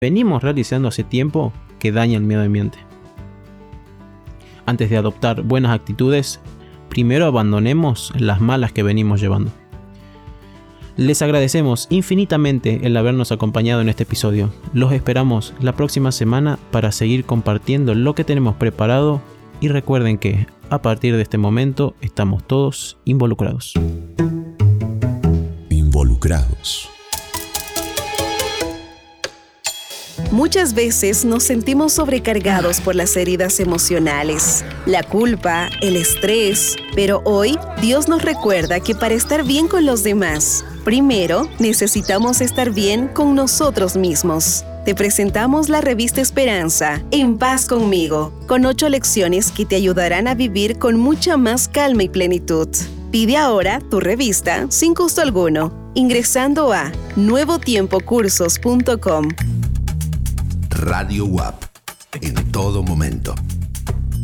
venimos realizando hace tiempo que daña el medio ambiente. Antes de adoptar buenas actitudes, primero abandonemos las malas que venimos llevando. Les agradecemos infinitamente el habernos acompañado en este episodio. Los esperamos la próxima semana para seguir compartiendo lo que tenemos preparado y recuerden que a partir de este momento estamos todos involucrados. Involucrados. Muchas veces nos sentimos sobrecargados por las heridas emocionales, la culpa, el estrés, pero hoy Dios nos recuerda que para estar bien con los demás, primero necesitamos estar bien con nosotros mismos. Te presentamos la revista Esperanza, En Paz Conmigo, con 8 lecciones que te ayudarán a vivir con mucha más calma y plenitud. Pide ahora tu revista sin costo alguno, ingresando a nuevotiempocursos.com. Radio WAP, en todo momento.